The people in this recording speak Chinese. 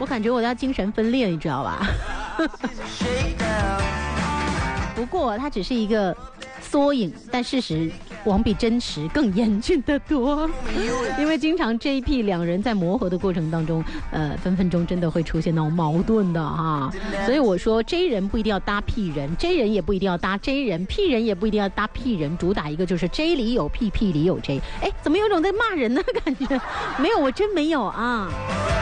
我感觉我要精神分裂，你知道吧？不过它只是一个缩影，但事实往比真实更严峻得多。因为经常这一批两人在磨合的过程当中，分分钟真的会出现那种矛盾的哈。所以我说 J 人不一定要搭 P 人 ，J 人也不一定要搭 J 人 ，P 人也不一定要搭 P 人，主打一个就是 J 里有 P，P 里有 J。哎，怎么有种在骂人的感觉？没有，我真没有啊。